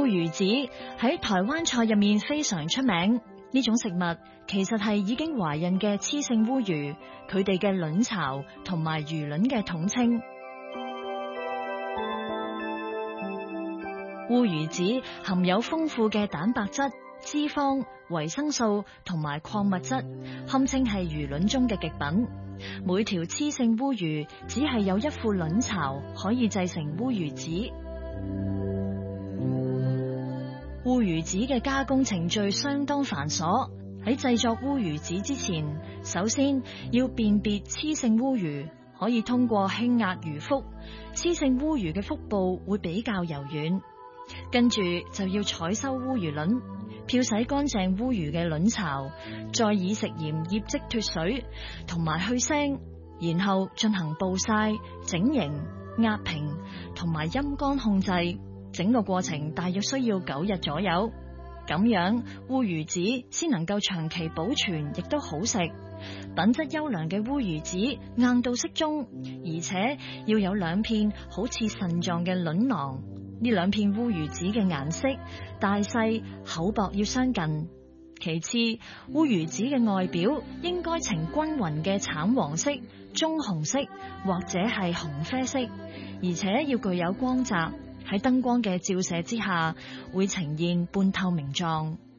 烏魚子喺台灣菜入面非常出名，呢種食物其實係已經懷孕嘅雌性烏魚，佢哋嘅卵巢同埋魚卵嘅統稱。烏魚子含有豐富嘅蛋白質、脂肪、維生素同埋礦物質，堪稱係魚卵中嘅極品。每條雌性烏魚只係有一副卵巢可以製成烏魚子。烏魚子嘅加工程序相當繁瑣，喺製作烏魚子之前，首先要辨別雌性烏魚，可以通過輕壓魚腹，雌性烏魚嘅腹部會比較柔軟。跟住就要採收烏魚卵，漂洗乾淨烏魚嘅卵巢，再以食鹽醃漬脫水，同埋去腥，然後進行暴曬、整形、壓平同埋陰乾控制。整個過程大約需要9日左右，咁樣烏魚子先能夠長期保存，亦都好食。品質優良嘅烏魚子硬度適中，而且要有2片好似腎臟嘅卵囊。呢2片烏魚子嘅顏色、大細、厚薄要相近。其次，烏魚子嘅外表應該呈均勻嘅橙黃色、棕紅色或者係紅啡色，而且要具有光澤，喺燈光嘅照射之下會呈現半透明狀。